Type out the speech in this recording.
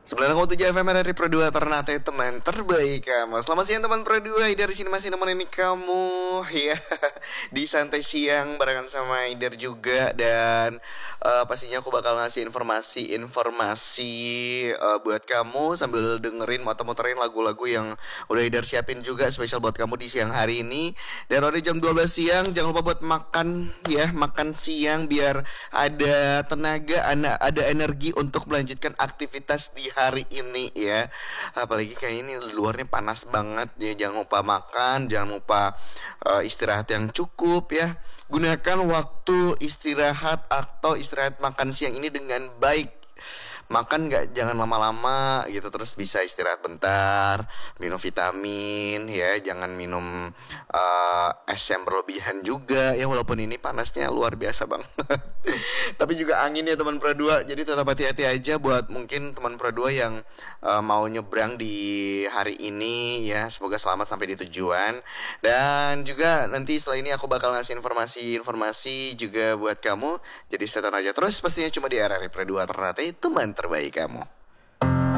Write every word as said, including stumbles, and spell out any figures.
sembilan koma tujuh F M R R I Pro dua Ternate, teman terbaik kamu. Selamat siang teman Pro dua, Idar sini masih nemenin kamu ya di santai siang barengan sama Idar juga. Dan uh, pastinya aku bakal ngasih informasi-informasi uh, buat kamu sambil dengerin muter-muterin lagu-lagu yang udah Idar siapin juga spesial buat kamu di siang hari ini. Dan udah jam dua belas siang, jangan lupa buat makan ya, makan siang biar ada tenaga, ada energi untuk melanjutkan aktivitas di hari ini ya. Apalagi kayak ini luarnya panas banget ya. Jangan lupa makan, jangan lupa uh, istirahat yang cukup ya. Gunakan waktu istirahat atau istirahat makan siang ini dengan baik. Makan nggak, jangan lama-lama gitu, terus bisa istirahat bentar, minum vitamin ya, jangan minum uh, es yang berlebihan juga ya, walaupun ini panasnya luar biasa banget. Tapi juga angin ya teman Pro dua, jadi tetap hati-hati aja buat mungkin teman Pro dua yang uh, mau nyebrang di hari ini ya. Semoga selamat sampai di tujuan. Dan juga nanti setelah ini aku bakal ngasih informasi-informasi juga buat kamu. Jadi stay tune aja terus pastinya cuma di R R I Pro dua Ternate, teman terbaik kamu.